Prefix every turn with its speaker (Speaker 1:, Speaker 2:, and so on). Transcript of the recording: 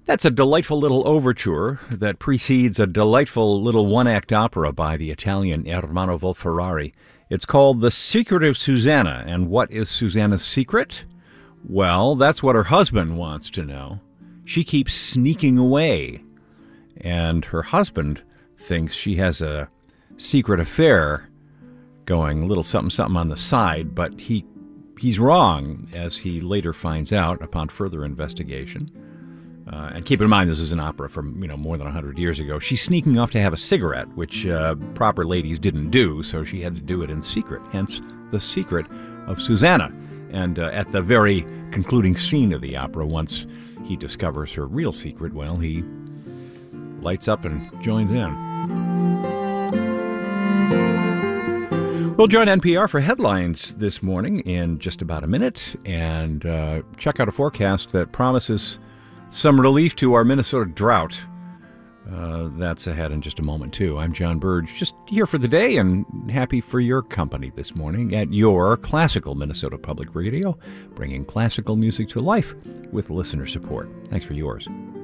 Speaker 1: That's a delightful little overture that precedes a delightful little one-act opera by the Italian Ermanno Wolf-Ferrari. It's called The Secret of Susanna. And what is Susanna's secret? Well, that's what her husband wants to know. She keeps sneaking away, and her husband thinks she has a secret affair going, a little something on the side, but he's wrong, as he later finds out upon further investigation. And keep in mind, this is an opera from more than 100 years ago. She's sneaking off to have a cigarette, which proper ladies didn't do, so she had to do it in secret. Hence, The Secret of Susanna. And at the very concluding scene of the opera, once he discovers her real secret, well, he lights up and joins in. We'll join NPR for headlines this morning in just about a minute and check out a forecast that promises some relief to our Minnesota drought. That's ahead in just a moment, too. I'm John Burge, just here for the day and happy for your company this morning at your classical Minnesota Public Radio, bringing classical music to life with listener support. Thanks for yours.